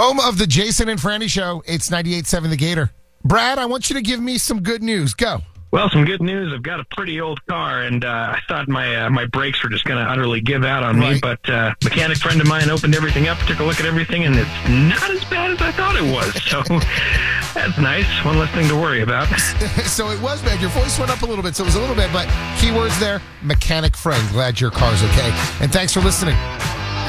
Home of the Jason and Franny Show. It's 98.7 The Gator. Brad, I want you to give me some good news. Go. Well, some good news. I've got a pretty old car, and I thought my brakes were just going to utterly give out on me. But mechanic friend of mine opened everything up, took a look at everything, and it's not as bad as I thought it was. So that's nice. One less thing to worry about. So it was bad. Your voice went up a little bit, so it was a little bad. But keywords there, mechanic friend. Glad your car's okay. And thanks for listening.